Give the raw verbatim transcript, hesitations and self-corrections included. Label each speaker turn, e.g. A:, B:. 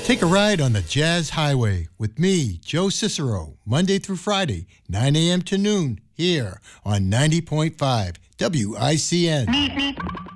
A: Take a ride on the Jazz Highway with me, Joe Cicero, Monday through Friday, nine a.m. to noon, here on ninety point five W I C N.